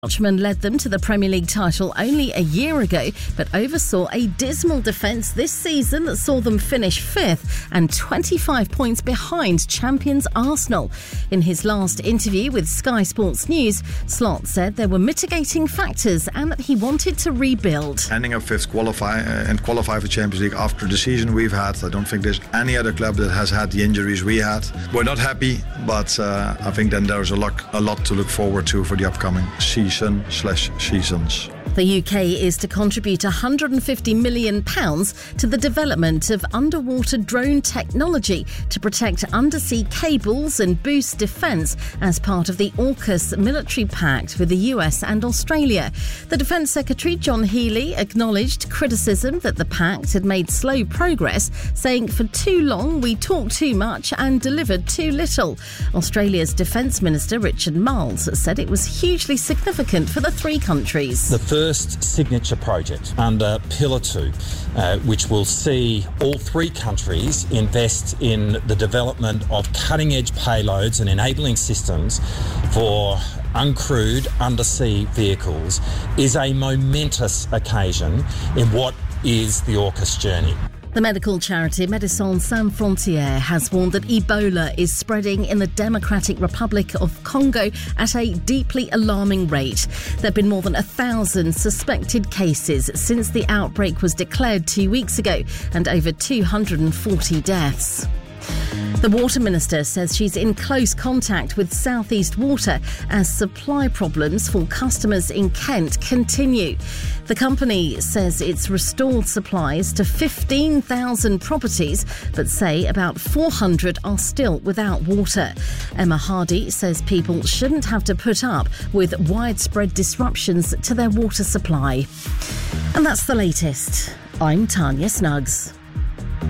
Welshman led them to the Premier League title only a year ago, but oversaw a dismal defence this season that saw them finish fifth and 25 points behind champions Arsenal. In his last interview with Sky Sports News, Slot said there were mitigating factors and that he wanted to rebuild. Ending up fifth qualify for Champions League after the season we've had. I don't think there's any other club that has had the injuries we had. We're not happy, but I think then there's a lot to look forward to for the upcoming season/seasons. The UK is to contribute £150 million to the development of underwater drone technology to protect undersea cables and boost defence as part of the AUKUS military pact with the US and Australia. The Defence Secretary John Healey acknowledged criticism that the pact had made slow progress, saying for too long we talked too much and delivered too little. Australia's Defence Minister Richard Marles said it was hugely significant for the three countries. The first signature project under Pillar 2, which will see all three countries invest in the development of cutting-edge payloads and enabling systems for uncrewed undersea vehicles, is a momentous occasion in what is the AUKUS journey. The medical charity Médecins Sans Frontières has warned that Ebola is spreading in the Democratic Republic of Congo at a deeply alarming rate. There have been more than 1,000 suspected cases since the outbreak was declared 2 weeks ago and over 240 deaths. The Water Minister says she's in close contact with South East Water as supply problems for customers in Kent continue. The company says it's restored supplies to 15,000 properties, but say about 400 are still without water. Emma Hardy says people shouldn't have to put up with widespread disruptions to their water supply. And that's the latest. I'm Tanya Snuggs.